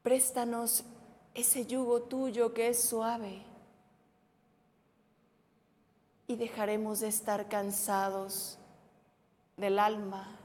Préstanos ese yugo tuyo que es suave y dejaremos de estar cansados del alma,